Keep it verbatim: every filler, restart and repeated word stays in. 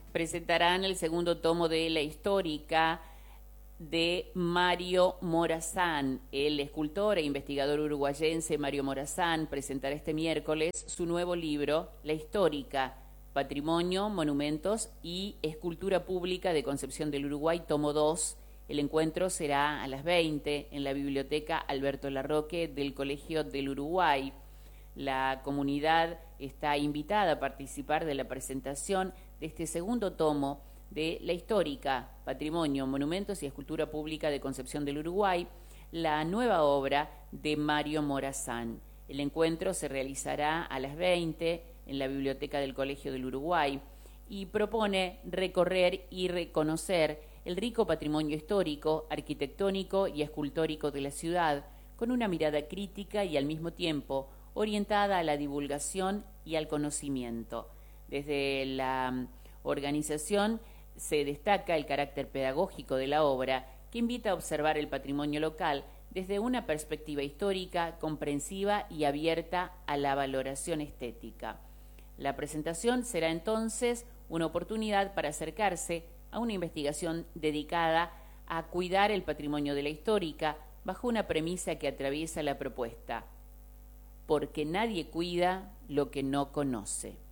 presentarán el segundo tomo de La Histórica de Mario Morazán. El escultor e investigador uruguayense Mario Morazán presentará este miércoles su nuevo libro, La Histórica, Patrimonio, Monumentos y Escultura Pública de Concepción del Uruguay, tomo dos. El encuentro será a las veinte en la Biblioteca Alberto Larroque del Colegio del Uruguay. La comunidad está invitada a participar de la presentación de este segundo tomo de La Histórica, Patrimonio, Monumentos y Escultura Pública de Concepción del Uruguay, la nueva obra de Mario Morazán. El encuentro se realizará a las veinte en la Biblioteca del Colegio del Uruguay y propone recorrer y reconocer el rico patrimonio histórico, arquitectónico y escultórico de la ciudad, con una mirada crítica y al mismo tiempo orientada a la divulgación y al conocimiento. Desde la organización se destaca el carácter pedagógico de la obra, que invita a observar el patrimonio local desde una perspectiva histórica, comprensiva y abierta a la valoración estética. La presentación será entonces una oportunidad para acercarse a una investigación dedicada a cuidar el patrimonio de la histórica bajo una premisa que atraviesa la propuesta: porque nadie cuida lo que no conoce.